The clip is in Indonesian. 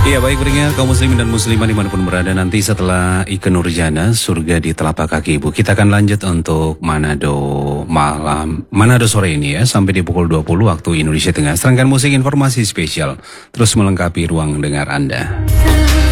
Iya, baik, pendengar kaum muslimin dan muslimah dimanapun berada, nanti setelah Ikke Nurjana, surga di telapak kaki Ibu, kita akan lanjut untuk Manado sore ini ya, sampai di pukul 20 waktu Indonesia Tengah. Serangkaian musik informasi spesial terus melengkapi ruang dengar Anda.